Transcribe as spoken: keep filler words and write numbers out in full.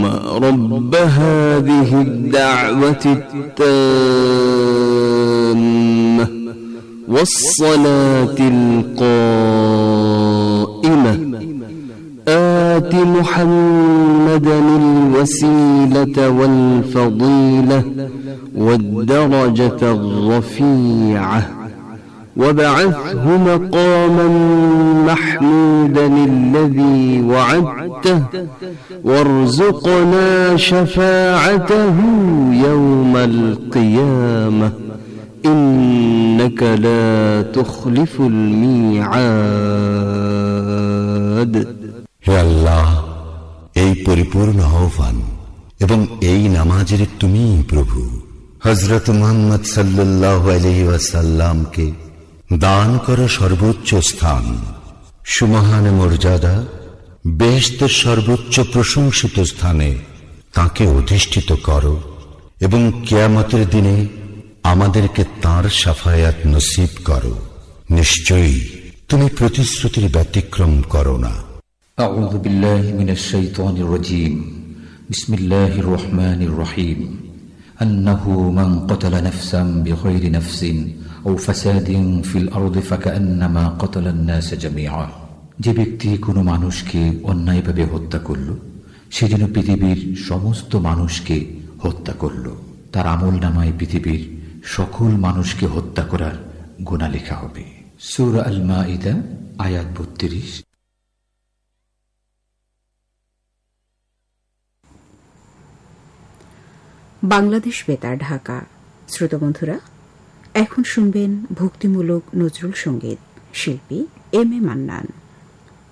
رب هذه الدعوة التامة والصلاة القائمة آت محمدا الوسيلة والفضيلة والدرجة الرفيعة وابعثه مقاما محمودا الذي وعدته وارزقنا شفاعته يوم القيامة إنك لا تخلف الميعاد. হে আল্লাহ, এই পরিপূর্ণ আহ্বান এবং এই নামাজের তুমি প্রভু হযরত মুহাম্মদ সাল্লাল্লাহু আলাইহি ওয়াসাল্লামকে দান করো সর্বোচ্চ স্থান, সুমহান মর্যাদা, বেহেশতের সর্বোচ্চ প্রশংসিত স্থানে তাকে অধিষ্ঠিত করো এবং কিয়ামতের দিনে আমাদেরকে তাঁর শাফায়াত নসিব করো। নিশ্চয়ই তুমি প্রতিশ্রুতির ব্যতিক্রম করো না। আউযু বিল্লাহি মিনাশ শাইতানির রাজীম। বিসমিল্লাহির রহমানির রহিম। আন্নাহু মান ক্বাতালা নাফসান বিগাইরি নাফসিন আও ফাসাদিন ফিল আরদি ফাকান্নামা ক্বাতালান নাস জামিআ। যে ব্যক্তি কোনো মানুষকে অন্যায়ভাবে হত্যা করল, সে যেন পৃথিবীর সমস্ত মানুষকে হত্যা করল। তার আমল নামায় পৃথিবীর সকল মানুষকে হত্যা করার গুনাহ লেখা হবে। সূরা আল মাইদা আয়াত বত্রিশ। বাংলাদেশ বেতার, ঢাকা। শ্রোতা বন্ধুরা, এখন শুনবেন ভক্তিমূলক নজরুল সঙ্গীত। শিল্পী এম এ মান্নান।